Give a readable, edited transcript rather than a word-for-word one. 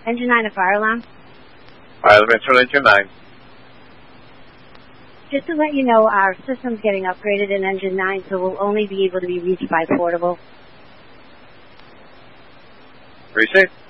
Engine 9, a fire alarm. Fire alarm for Engine 9. Just to let you know, our system's getting upgraded in Engine 9, so we'll only be able to be reached by portable. Appreciate it.